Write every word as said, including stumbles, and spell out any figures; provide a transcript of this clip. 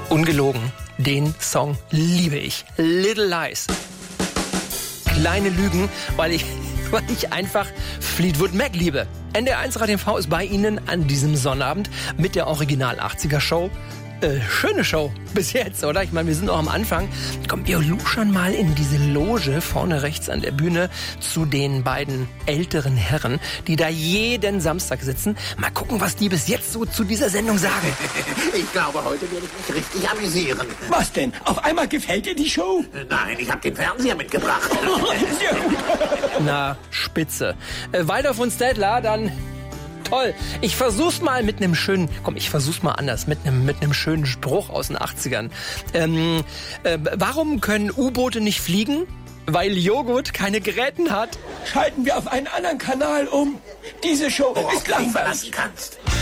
Ungelogen, den Song liebe ich. Little Lies. Kleine Lügen, weil ich, weil ich einfach Fleetwood Mac liebe. N D R eins Radio T V ist bei Ihnen an diesem Sonnabend mit der Original achtziger Show. Äh, schöne Show bis jetzt, oder? Ich meine, wir sind noch am Anfang. Komm, wir luschern mal in diese Loge vorne rechts an der Bühne zu den beiden älteren Herren, die da jeden Samstag sitzen. Mal gucken, was die bis jetzt so zu dieser Sendung sagen. Ich glaube, heute werde ich mich richtig amüsieren. Was denn? Auf einmal gefällt dir die Show? Nein, ich habe den Fernseher mitgebracht. Na, spitze. Äh, Waldorf und Städtler, dann... Toll. Ich versuch's mal mit einem schönen, komm, ich versuch's mal anders, mit einem mit einem schönen Spruch aus den achtzigern. Ähm, äh, warum können U-Boote nicht fliegen? Weil Joghurt keine Gräten hat. Schalten wir auf einen anderen Kanal um. Diese Show Worauf ist du dich langweilig. verlassen kannst.